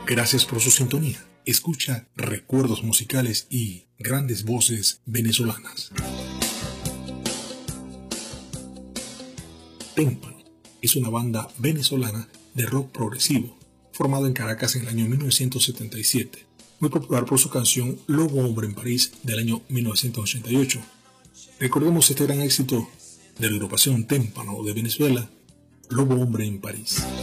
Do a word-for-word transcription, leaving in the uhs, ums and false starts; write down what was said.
Gracias por su sintonía. Escucha recuerdos musicales y grandes voces venezolanas. Témpano es una banda venezolana de rock progresivo, formada en Caracas en el año mil novecientos setenta y siete, muy popular por su canción Lobo Hombre en París del año mil novecientos ochenta y ocho. Recordemos este gran éxito de la agrupación Témpano de Venezuela, Lobo Hombre en París.